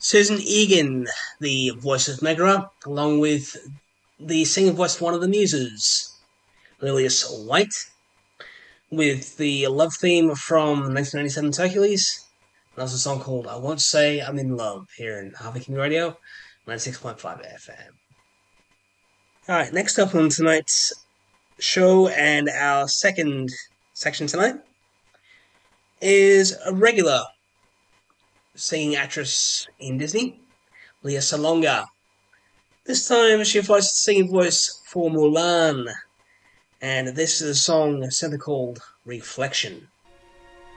Susan Egan, the voice of Megara, along with the singing voice of one of the muses, Lilias White, with the love theme from 1997's Hercules. That's a song called I Won't Say I'm in Love here in Harvey King Radio, 96.5 FM. Alright, next up on tonight's show and our second section tonight is a regular singing actress in Disney, Lea Salonga. This time she applies the singing voice for Mulan, and this is a song simply called Reflection.